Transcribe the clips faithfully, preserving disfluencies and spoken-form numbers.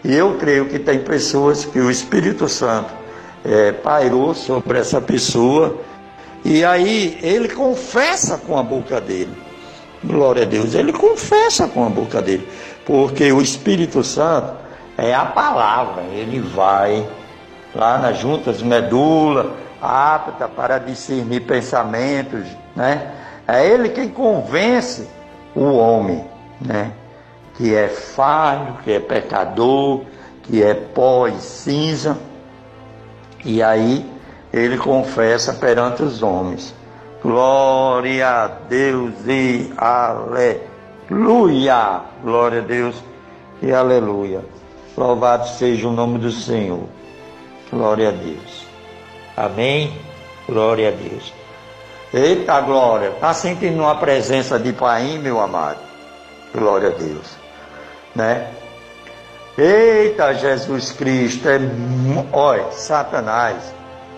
E eu creio que tem pessoas que o Espírito Santo é, pairou sobre essa pessoa, e aí ele confessa com a boca dele. Glória a Deus, ele confessa com a boca dele, porque o Espírito Santo é a palavra, ele vai lá nas juntas medula, apta para discernir pensamentos, né? É ele quem convence o homem, né? Que é falho, que é pecador, que é pó e cinza, e aí ele confessa perante os homens. Glória a Deus e aleluia. Glória a Deus e aleluia. Louvado seja o nome do Senhor. Glória a Deus. Amém. Glória a Deus. Eita glória. Está sentindo uma presença de Pai, meu amado? Glória a Deus. Né? Eita Jesus Cristo. É... Olha, Satanás.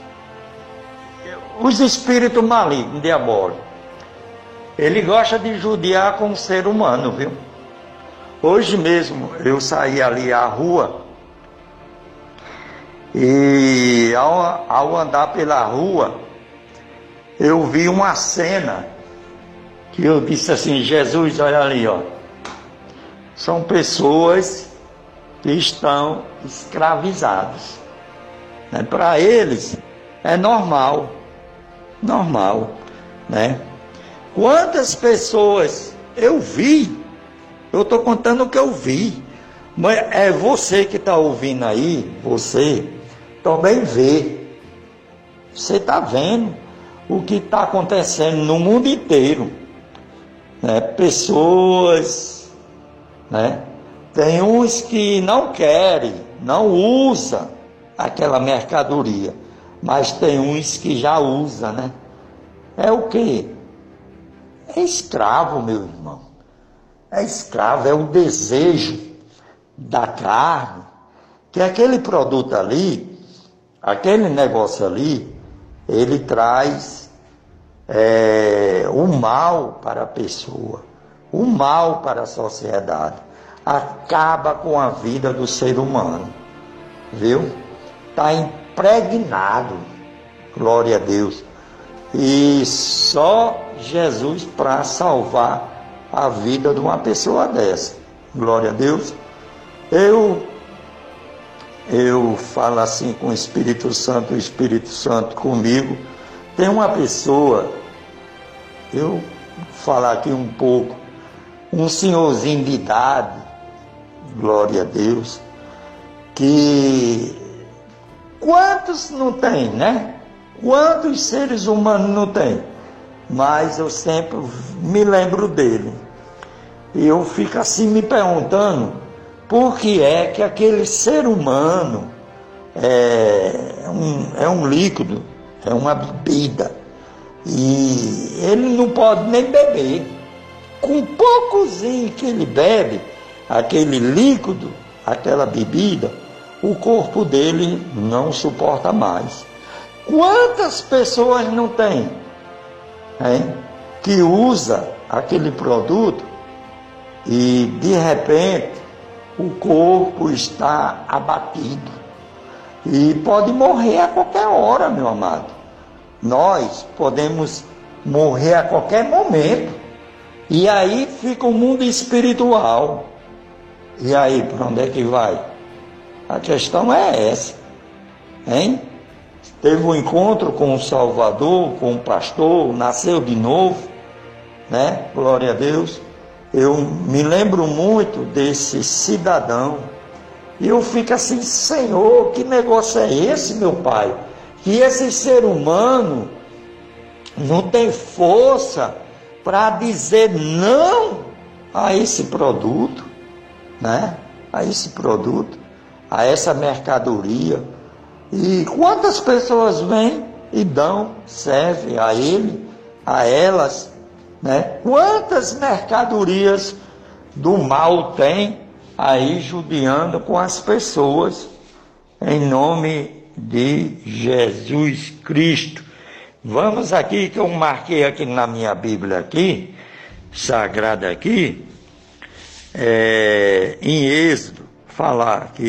Os espíritos malignos, diabólicos, ele gosta de judiar com o ser humano, viu? Hoje mesmo eu saí ali à rua e ao, ao andar pela rua eu vi uma cena que eu disse assim: Jesus, olha ali, ó, são pessoas que estão escravizadas, né? Para eles é normal. Normal, né? Quantas pessoas eu vi, eu estou contando o que eu vi, mas é você que está ouvindo aí, você também vê, você está vendo o que está acontecendo no mundo inteiro, né? Pessoas, né? Tem uns que não querem, não usam aquela mercadoria, mas tem uns que já usam, né? É o quê? É escravo, meu irmão. É escravo, é o desejo da carne, que aquele produto ali, aquele negócio ali, ele traz é, o mal para a pessoa, o mal para a sociedade, acaba com a vida do ser humano, viu? Está em impregnado, glória a Deus, e só Jesus para salvar a vida de uma pessoa dessa, glória a Deus. Eu eu falo assim com o Espírito Santo, o Espírito Santo comigo. Tem uma pessoa, eu vou falar aqui um pouco, um senhorzinho de idade, glória a Deus, que quantos não tem, né? Quantos seres humanos não tem? Mas eu sempre me lembro dele. E eu fico assim me perguntando por que é que aquele ser humano é um, é um líquido, é uma bebida. E ele não pode nem beber. Com poucozinho que ele bebe, aquele líquido, aquela bebida, o corpo dele não suporta mais. Quantas pessoas não tem, hein, que usa aquele produto e de repente o corpo está abatido e pode morrer a qualquer hora, meu amado. Nós podemos morrer a qualquer momento, e aí fica o mundo espiritual. E aí, para onde é que vai? A questão é essa, hein? Teve um encontro com o Salvador, com o pastor, nasceu de novo, né? Glória a Deus. Eu me lembro muito desse cidadão, e eu fico assim: Senhor, que negócio é esse, meu Pai? Que esse ser humano não tem força para dizer não a esse produto, né? A esse produto, a essa mercadoria. E quantas pessoas vêm e dão, servem a ele, a elas, né? Quantas mercadorias do mal tem aí judiando com as pessoas, em nome de Jesus Cristo. Vamos aqui, que eu marquei aqui na minha Bíblia aqui, sagrada aqui, é, em Êxodo, falar aqui.